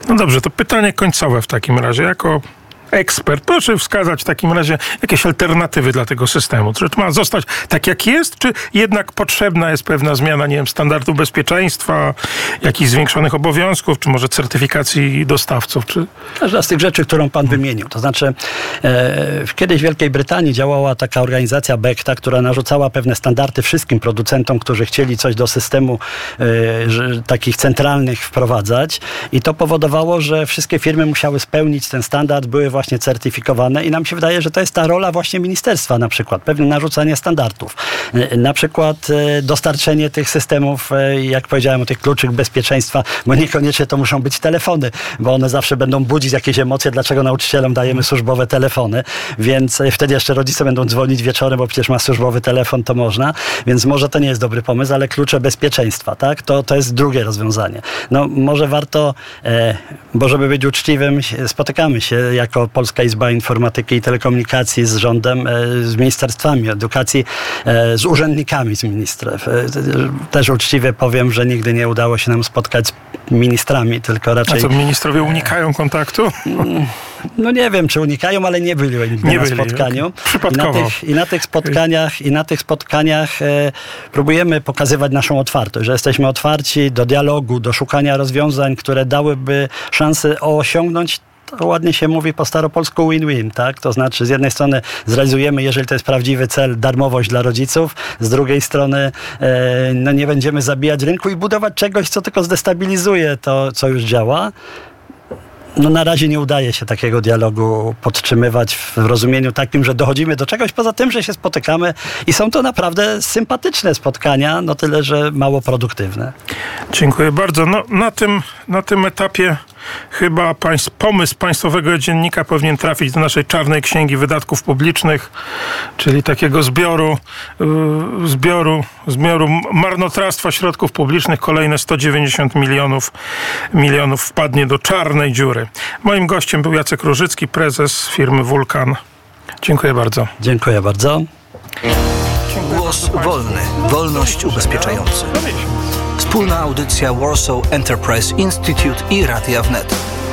No dobrze, to pytanie końcowe w takim razie. Jako ekspert, proszę wskazać w takim razie jakieś alternatywy dla tego systemu. Czy to ma zostać tak, jak jest, czy jednak potrzebna jest pewna zmiana, nie wiem, standardów bezpieczeństwa, jakichś zwiększonych obowiązków, czy może certyfikacji dostawców? Czy... Każda z tych rzeczy, którą pan wymienił. To znaczy, kiedyś w Wielkiej Brytanii działała taka organizacja BECTA, która narzucała pewne standardy wszystkim producentom, którzy chcieli coś do systemu takich centralnych wprowadzać, i to powodowało, że wszystkie firmy musiały spełnić ten standard, były właśnie certyfikowane, i nam się wydaje, że to jest ta rola właśnie ministerstwa, na przykład pewne narzucanie standardów, na przykład dostarczenie tych systemów, jak powiedziałem, o tych kluczych bezpieczeństwa, bo niekoniecznie to muszą być telefony, bo one zawsze będą budzić jakieś emocje, dlaczego nauczycielom dajemy służbowe telefony, więc wtedy jeszcze rodzice będą dzwonić wieczorem, bo przecież ma służbowy telefon, to można, więc może to nie jest dobry pomysł, ale klucze bezpieczeństwa, tak? To jest drugie rozwiązanie. No może warto, bo żeby być uczciwym, spotykamy się jako Polska Izba Informatyki i Telekomunikacji z rządem, z ministerstwami edukacji, z urzędnikami z ministerstw. Też uczciwie powiem, że nigdy nie udało się nam spotkać z ministrami, tylko raczej... A co, ministrowie unikają kontaktu? No nie wiem, czy unikają, ale nie byli na spotkaniu. Okay. Przypadkowo. I na tych spotkaniach próbujemy pokazywać naszą otwartość, że jesteśmy otwarci do dialogu, do szukania rozwiązań, które dałyby szansę osiągnąć, to ładnie się mówi po staropolsku, win-win, tak? To znaczy z jednej strony zrealizujemy, jeżeli to jest prawdziwy cel, darmowość dla rodziców, z drugiej strony no nie będziemy zabijać rynku i budować czegoś, co tylko zdestabilizuje to, co już działa. No na razie nie udaje się takiego dialogu podtrzymywać w rozumieniu takim, że dochodzimy do czegoś, poza tym, że się spotykamy i są to naprawdę sympatyczne spotkania, no tyle, że mało produktywne. Dziękuję bardzo. No, na tym etapie chyba pomysł Państwowego Dziennika powinien trafić do naszej czarnej księgi wydatków publicznych, czyli takiego zbioru marnotrawstwa środków publicznych. Kolejne 190 milionów wpadnie do czarnej dziury. Moim gościem był Jacek Różycki, prezes firmy Vulcan. Dziękuję bardzo. Dziękuję bardzo. Głos wolny. Wolność ubezpieczający. Wspólna audycja Warsaw Enterprise Institute i Radia Wnet.